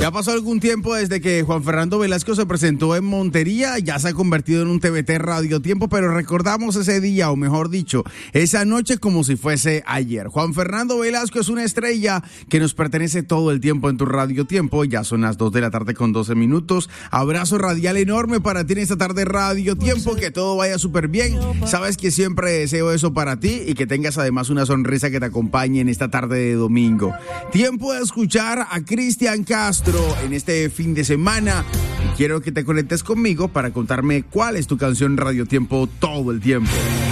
Ya pasó algún tiempo desde que Juan Fernando Velasco se presentó en Montería, ya se ha convertido en un TVT Radio Tiempo, pero recordamos ese día, o mejor dicho, esa noche como si fuese ayer. Juan Fernando Velasco es una estrella que nos pertenece todo el tiempo en tu Radio Tiempo. Ya son las 2 de la tarde con 12 minutos. Abrazo radial enorme para ti en esta tarde Radio Tiempo, que todo vaya súper bien. Sabes que siempre deseo eso para ti y que tengas además una sonrisa que te acompañe en esta tarde de domingo. Tiempo de escuchar a Cristian Castro en este fin de semana. Y quiero que te conectes conmigo para contarme cuál es tu canción Radio Tiempo todo el tiempo.